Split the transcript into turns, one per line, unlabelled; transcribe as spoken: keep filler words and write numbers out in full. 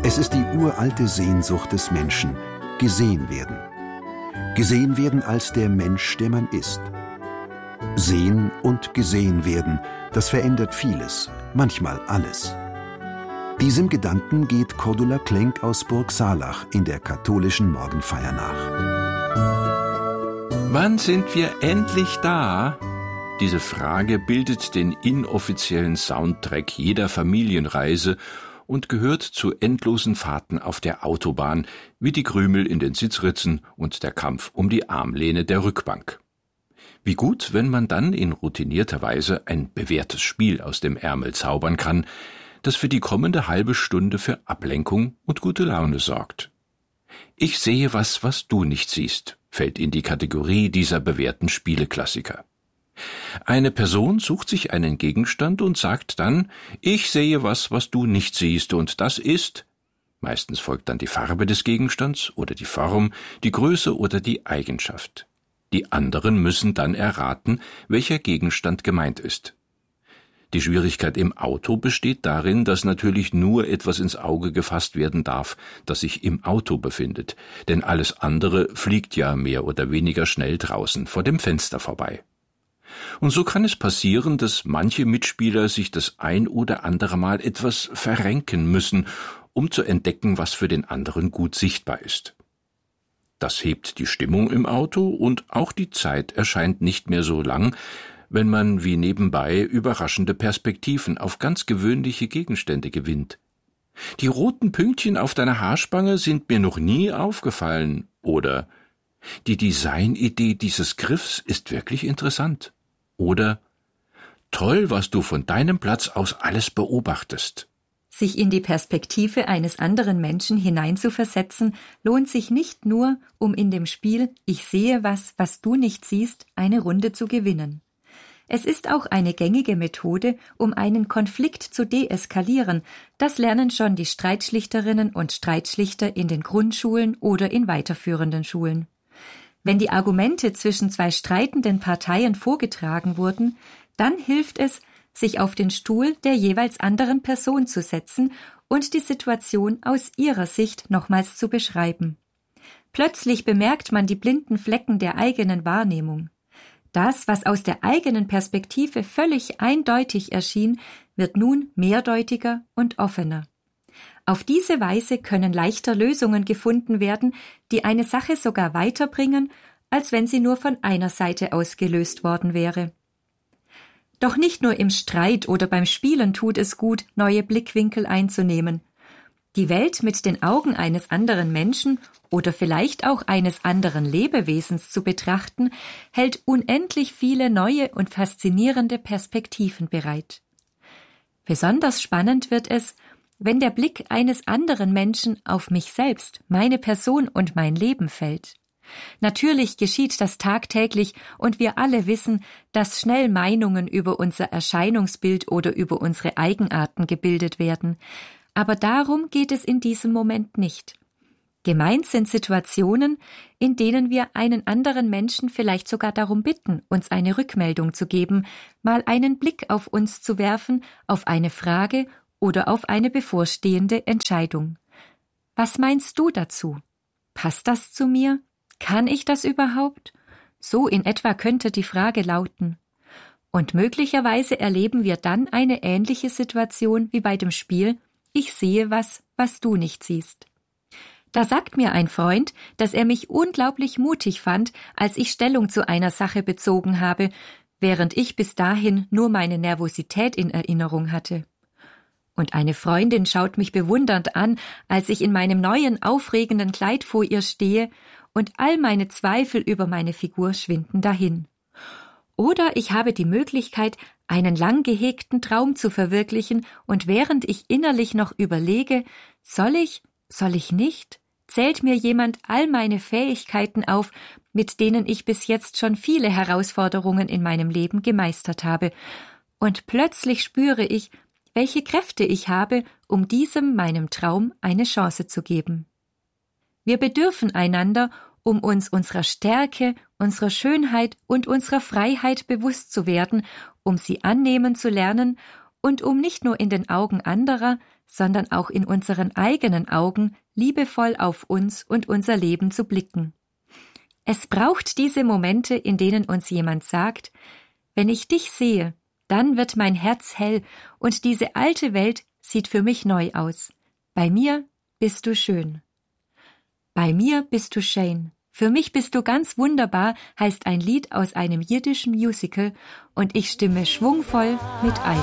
Es ist die uralte Sehnsucht des Menschen, gesehen werden. Gesehen werden als der Mensch, der man ist. Sehen und gesehen werden, das verändert vieles, manchmal alles. Diesem Gedanken geht Cordula Klenk aus Burg Saalach in der katholischen Morgenfeier nach.
Wann sind wir endlich da? Diese Frage bildet den inoffiziellen Soundtrack jeder Familienreise und gehört zu endlosen Fahrten auf der Autobahn, wie die Krümel in den Sitzritzen und der Kampf um die Armlehne der Rückbank. Wie gut, wenn man dann in routinierter Weise ein bewährtes Spiel aus dem Ärmel zaubern kann, das für die kommende halbe Stunde für Ablenkung und gute Laune sorgt. Ich sehe was, was du nicht siehst, fällt in die Kategorie dieser bewährten Spieleklassiker. Eine Person sucht sich einen Gegenstand und sagt dann, ich sehe was, was du nicht siehst, und das ist, meistens folgt dann die Farbe des Gegenstands oder die Form, die Größe oder die Eigenschaft. Die anderen müssen dann erraten, welcher Gegenstand gemeint ist. Die Schwierigkeit im Auto besteht darin, dass natürlich nur etwas ins Auge gefasst werden darf, das sich im Auto befindet, denn alles andere fliegt ja mehr oder weniger schnell draußen vor dem Fenster vorbei. Und so kann es passieren, dass manche Mitspieler sich das ein oder andere Mal etwas verrenken müssen, um zu entdecken, was für den anderen gut sichtbar ist. Das hebt die Stimmung im Auto und auch die Zeit erscheint nicht mehr so lang, wenn man wie nebenbei überraschende Perspektiven auf ganz gewöhnliche Gegenstände gewinnt. Die roten Pünktchen auf deiner Haarspange sind mir noch nie aufgefallen, oder die Designidee dieses Griffs ist wirklich interessant. Oder toll, was du von deinem Platz aus alles beobachtest.
Sich in die Perspektive eines anderen Menschen hineinzuversetzen, lohnt sich nicht nur, um in dem Spiel »Ich sehe was, was du nicht siehst« eine Runde zu gewinnen. Es ist auch eine gängige Methode, um einen Konflikt zu deeskalieren. Das lernen schon die Streitschlichterinnen und Streitschlichter in den Grundschulen oder in weiterführenden Schulen. Wenn die Argumente zwischen zwei streitenden Parteien vorgetragen wurden, dann hilft es, sich auf den Stuhl der jeweils anderen Person zu setzen und die Situation aus ihrer Sicht nochmals zu beschreiben. Plötzlich bemerkt man die blinden Flecken der eigenen Wahrnehmung. Das, was aus der eigenen Perspektive völlig eindeutig erschien, wird nun mehrdeutiger und offener. Auf diese Weise können leichter Lösungen gefunden werden, die eine Sache sogar weiterbringen, als wenn sie nur von einer Seite aus gelöst worden wäre. Doch nicht nur im Streit oder beim Spielen tut es gut, neue Blickwinkel einzunehmen. Die Welt mit den Augen eines anderen Menschen oder vielleicht auch eines anderen Lebewesens zu betrachten, hält unendlich viele neue und faszinierende Perspektiven bereit. Besonders spannend wird es, wenn der Blick eines anderen Menschen auf mich selbst, meine Person und mein Leben fällt. Natürlich geschieht das tagtäglich und wir alle wissen, dass schnell Meinungen über unser Erscheinungsbild oder über unsere Eigenarten gebildet werden. Aber darum geht es in diesem Moment nicht. Gemeint sind Situationen, in denen wir einen anderen Menschen vielleicht sogar darum bitten, uns eine Rückmeldung zu geben, mal einen Blick auf uns zu werfen, auf eine Frage oder auf eine bevorstehende Entscheidung. Was meinst du dazu? Passt das zu mir? Kann ich das überhaupt? So in etwa könnte die Frage lauten. Und möglicherweise erleben wir dann eine ähnliche Situation wie bei dem Spiel »Ich sehe was, was du nicht siehst«. Da sagt mir ein Freund, dass er mich unglaublich mutig fand, als ich Stellung zu einer Sache bezogen habe, während ich bis dahin nur meine Nervosität in Erinnerung hatte. Und eine Freundin schaut mich bewundernd an, als ich in meinem neuen, aufregenden Kleid vor ihr stehe und all meine Zweifel über meine Figur schwinden dahin. Oder ich habe die Möglichkeit, einen lang gehegten Traum zu verwirklichen und während ich innerlich noch überlege, soll ich, soll ich nicht, zählt mir jemand all meine Fähigkeiten auf, mit denen ich bis jetzt schon viele Herausforderungen in meinem Leben gemeistert habe. Und plötzlich spüre ich, welche Kräfte ich habe, um diesem meinem Traum eine Chance zu geben. Wir bedürfen einander, um uns unserer Stärke, unserer Schönheit und unserer Freiheit bewusst zu werden, um sie annehmen zu lernen und um nicht nur in den Augen anderer, sondern auch in unseren eigenen Augen liebevoll auf uns und unser Leben zu blicken. Es braucht diese Momente, in denen uns jemand sagt: Wenn ich dich sehe, dann wird mein Herz hell und diese alte Welt sieht für mich neu aus. Bei mir bist du schön. Bei mir bist du schön. Für mich bist du ganz wunderbar, heißt ein Lied aus einem jiddischen Musical, und ich stimme schwungvoll mit ein.